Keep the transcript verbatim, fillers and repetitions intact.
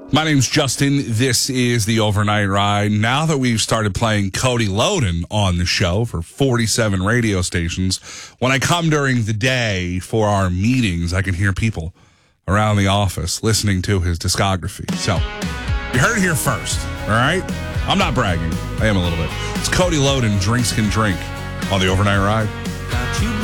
My name's Justin. This is the Overnight Ride. Now that we've started playing Cody Loden on the show for forty-seven radio stations, when I come during the day for our meetings, I can hear people around the office listening to his discography. So, you heard it here first, all right? I'm not bragging. I am a little bit. It's Cody Loden, Drinks Can Drink on the Overnight Ride.